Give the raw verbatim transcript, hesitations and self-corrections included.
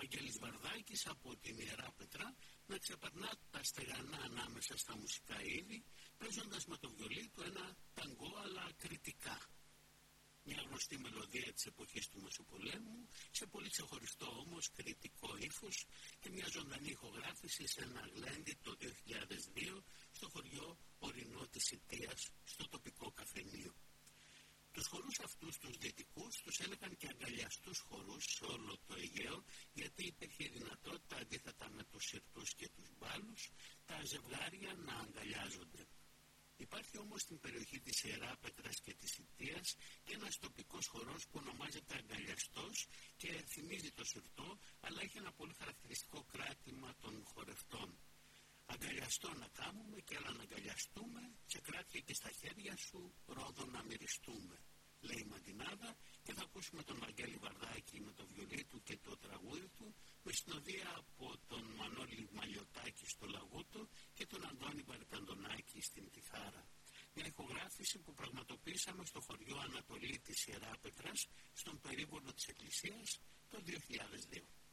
Βαγγέλης Βαρδάκης από την Ιερά Πετρά να ξεπερνά τα στεγανά ανάμεσα στα μουσικά είδη, παίζοντας με το βιολί του ένα ταγκό αλλά κριτικά. Μια γνωστή μελωδία της εποχής του Μεσοπολέμου, σε πολύ ξεχωριστό όμως κριτικό ύφος και μια ζωντανή ηχογράφηση σε ένα γλέντι το δύο χιλιάδες δύο στο χωριό Ορεινό της Ιττίας, στο τοπικό καφενείο. Τους χορούς αυτούς τους δυτικούς τους έλεγαν και αγκαλιαστούς χορούς σε όλο το Αιγαίο, γιατί υπήρχε η δυνατότητα, αντίθετα με τους συρτούς και τους μπάλους, τα ζευγάρια να αγκαλιάζονται. Υπάρχει όμως στην περιοχή της Ιεράπετρας και της Ιττίας και ένας τοπικός χορός που ονομάζεται αγκαλιαστός και θυμίζει το συρτό, αλλά έχει ένα πολύ χαρακτηριστικό κράτημα των χορευτών. Αγκαλιαστό να κάνουμε και άλλα να αγκαλιαστούμε, σε κράτια και στα χέρια σου ρόδο να μυριστούμε, λέει η Μαντινάδα, και θα ακούσουμε τον Βαγγέλη Βαρδάκη με το βιολί του και το τραγούδι του, με συνοδεία από τον Μανώλη Μαλιωτάκη στο λαγούτο και τον Αντώνη Βαρκαντονάκη στην κιθάρα. Μια ηχογράφηση που πραγματοποιήσαμε στο χωριό Ανατολή της Ιεράπετρας, στον περίβολο της Εκκλησίας, το δύο χιλιάδες δύο.